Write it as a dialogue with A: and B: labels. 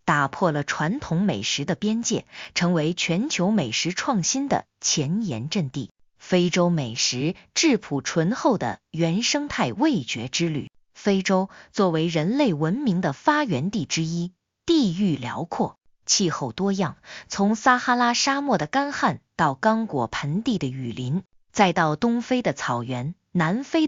A: 打破了传统美食的边界，成为全球美食创新的前沿阵地。非洲美食质朴醇厚的原生态味觉之旅。非洲作为人类文明的发源地之一，地域辽阔，气候多样，从撒哈拉沙漠的干旱到刚果盆地的雨林，再到东非的草原、南非的